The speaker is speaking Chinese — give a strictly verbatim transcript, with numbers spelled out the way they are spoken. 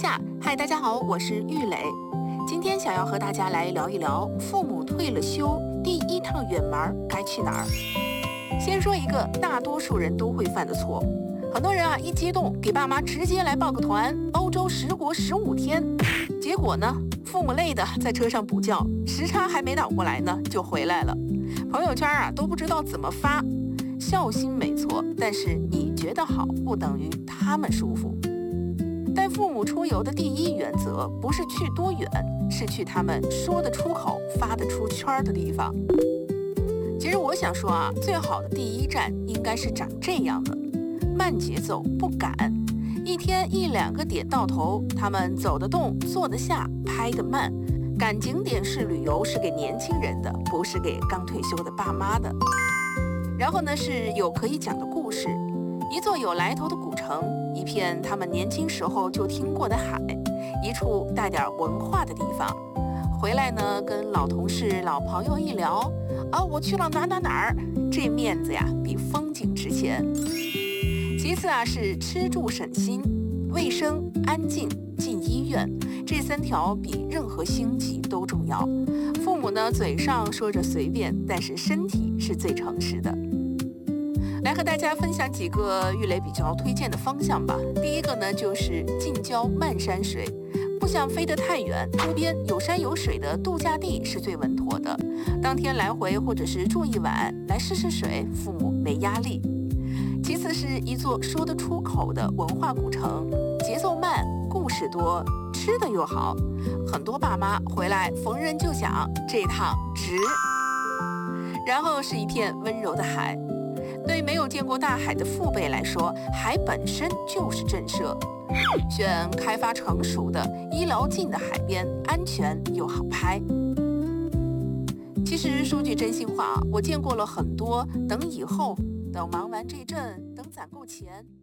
下，嗨，大家好，我是玉磊。今天想要和大家来聊一聊，父母退了休，第一趟远门该去哪儿？先说一个大多数人都会犯的错，很多人啊一激动给爸妈直接来报个团，欧洲十国十五天，结果呢，父母累的在车上补觉，时差还没倒过来呢就回来了，朋友圈啊都不知道怎么发。孝心没错，但是你觉得好不等于他们舒服。带父母出游的第一原则不是去多远，是去他们说得出口、发得出圈的地方。其实我想说啊，最好的第一站应该是长这样的：慢节奏，不赶，一天一两个点到头，他们走得动、坐得下、拍得慢。赶景点式旅游是给年轻人的，不是给刚退休的爸妈的。然后呢，是有可以讲的故事，一座有来头的古城，一片他们年轻时候就听过的海，一处带点文化的地方。回来呢，跟老同事、老朋友一聊，啊，我去了哪哪哪儿，这面子呀比风景值钱。其次啊，是吃住省心，卫生、安静、进医院，这三条比任何星级都重要。父母呢，嘴上说着随便，但是身体是最诚实的。来和大家分享几个玉磊比较推荐的方向吧。第一个呢，就是近郊漫山水，不想飞得太远，周边有山有水的度假地是最稳妥的。当天来回或者是住一晚，来试试水，父母没压力。其次是一座说得出口的文化古城，节奏慢，故事多，吃的又好，很多爸妈回来逢人就讲这趟值。然后是一片温柔的海，对没有见过大海的父辈来说，海本身就是震慑。选开发成熟的、医疗近的海边，安全又好拍。其实说句真心话，我见过了很多等以后，等忙完这阵，等攒够钱。